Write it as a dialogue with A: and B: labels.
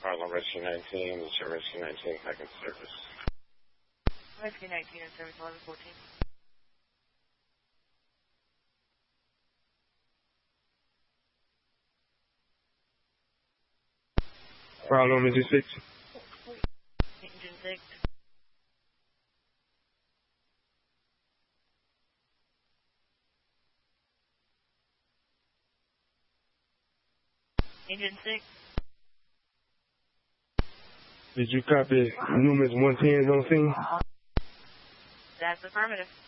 A: Harlem Rescue 19, this is Rescue 19 back in service.
B: Rescue 19 in service 1114.
C: Problem engine 6.
B: Engine 6. Engine 6.
C: Did you copy numerous 110s on scene?
B: That's affirmative.